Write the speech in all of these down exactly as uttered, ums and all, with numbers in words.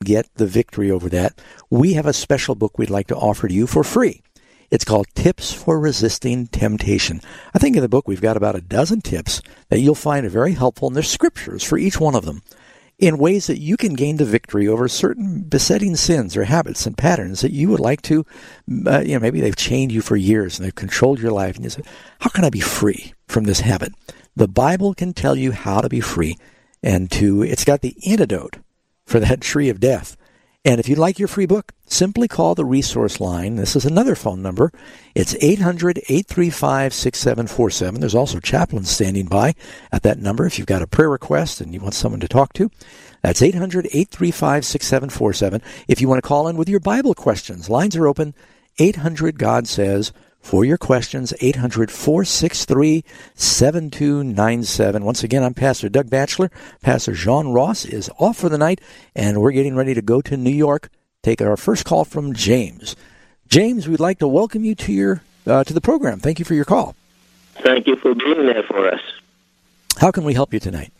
get the victory over that, we have a special book we'd like to offer to you for free. It's called Tips for Resisting Temptation. I think in the book we've got about a dozen tips that you'll find are very helpful, and there's scriptures for each one of them in ways that you can gain the victory over certain besetting sins or habits and patterns that you would like to, uh, you know, maybe they've chained you for years and they've controlled your life, and you say, how can I be free from this habit? The Bible can tell you how to be free, and to it's got the antidote for that tree of death. And if you'd like your free book, simply call the resource line. This is another phone number. It's eight hundred, eight three five, six seven four seven. There's also chaplains standing by at that number if you've got a prayer request and you want someone to talk to. That's eight hundred, eight three five, six seven four seven. If you want to call in with your Bible questions, lines are open. eight hundred, God Says. For your questions, eight hundred, four six three, seven two nine seven. Once again, I'm Pastor Doug Batchelor. Pastor John Ross is off for the night, and we're getting ready to go to New York. Take our first call from James. James, we'd like to welcome you to your uh, to the program. Thank you for your call. Thank you for being there for us. How can we help you tonight?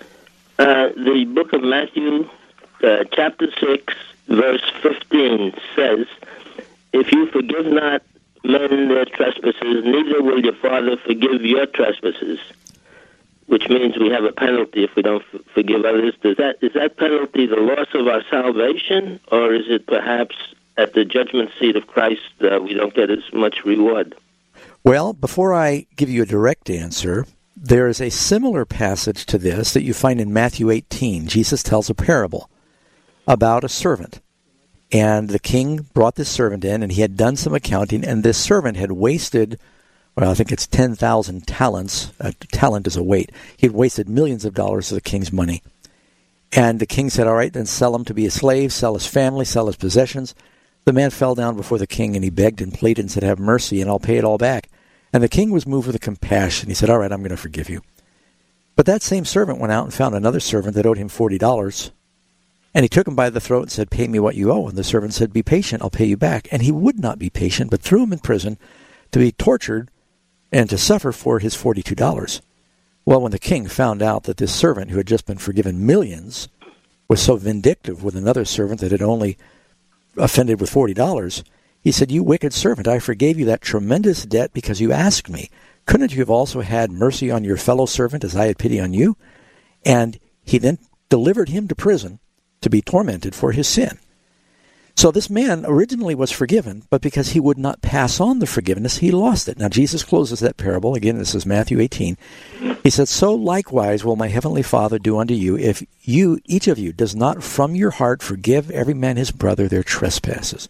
Uh, the book of Matthew, uh, chapter six, verse fifteen says, "If you forgive not men their trespasses, neither will your Father forgive your trespasses," which means we have a penalty if we don't f- forgive others. Does that is that penalty the loss of our salvation, or is it perhaps at the judgment seat of Christ uh, we don't get as much reward? Well, before I give you a direct answer, there is a similar passage to this that you find in Matthew eighteen. Jesus tells a parable about a servant. And the king brought this servant in, and he had done some accounting, and this servant had wasted, well, I think it's ten thousand talents. A talent is a weight. He had wasted millions of dollars of the king's money. And the king said, all right, then sell him to be a slave, sell his family, sell his possessions. The man fell down before the king, and he begged and pleaded and said, have mercy, and I'll pay it all back. And the king was moved with compassion. He said, all right, I'm going to forgive you. But that same servant went out and found another servant that owed him forty dollars. And he took him by the throat and said, pay me what you owe. And the servant said, be patient, I'll pay you back. And he would not be patient, but threw him in prison to be tortured and to suffer for his forty-two dollars. Well, when the king found out that this servant, who had just been forgiven millions, was so vindictive with another servant that had only offended with forty dollars, he said, you wicked servant, I forgave you that tremendous debt because you asked me. Couldn't you have also had mercy on your fellow servant as I had pity on you? And he then delivered him to prison to be tormented for his sin. So this man originally was forgiven, but because he would not pass on the forgiveness, he lost it. Now Jesus closes that parable. Again, this is Matthew eighteen. He said, so likewise will my heavenly Father do unto you, if you, each of you, does not from your heart forgive every man his brother their trespasses.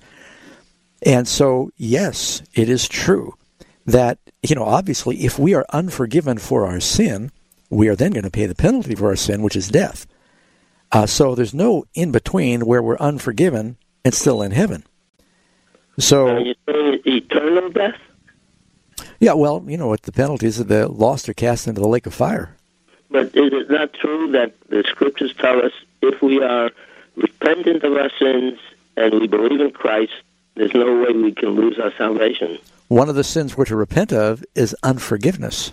And so, yes, it is true that, you know, obviously, if we are unforgiven for our sin, we are then going to pay the penalty for our sin, which is death. Uh, so there's no in-between where we're unforgiven and still in heaven. So, Are you saying eternal death? Yeah, well, you know what the penalties of the lost are cast into the lake of fire. But is it not true that the Scriptures tell us if we are repentant of our sins and we believe in Christ, there's no way we can lose our salvation? One of the sins we're to repent of is unforgiveness.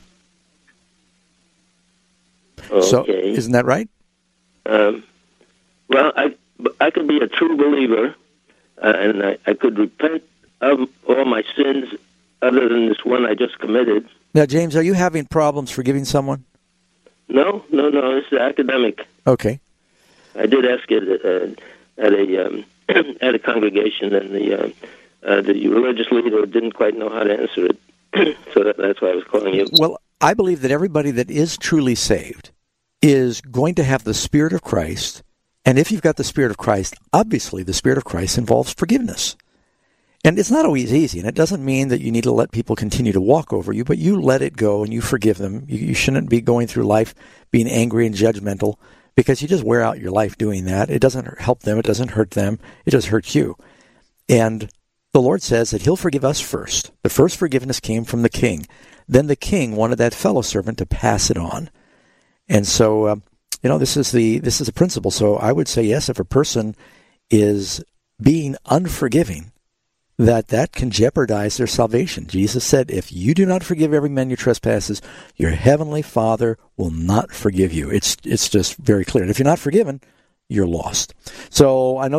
Okay. So, isn't that right? Um, well, I, I could be a true believer, uh, and I, I could repent of all my sins other than this one I just committed. Now, James, are you having problems forgiving someone? No, no, no. It's academic. Okay. I did ask it uh, at a um, at a congregation, and the uh, uh, the religious leader didn't quite know how to answer it, so that, that's why I was calling you. Well, I believe that everybody that is truly saved is going to have the Spirit of Christ, and if you've got the Spirit of Christ, obviously the Spirit of Christ involves forgiveness. And it's not always easy, and it doesn't mean that you need to let people continue to walk over you, but you let it go and you forgive them. You, you shouldn't be going through life being angry and judgmental, because you just wear out your life doing that. It doesn't help them. It doesn't hurt them. It just hurts you. And the Lord says that he'll forgive us first. The first forgiveness came from the king. Then the king wanted that fellow servant to pass it on. And so, uh, you know, this is the this is a principle. So I would say, yes, if a person is being unforgiving, that that can jeopardize their salvation. Jesus said, if you do not forgive every man your trespasses, your heavenly Father will not forgive you. It's it's just very clear. And if you're not forgiven, you're lost. So I know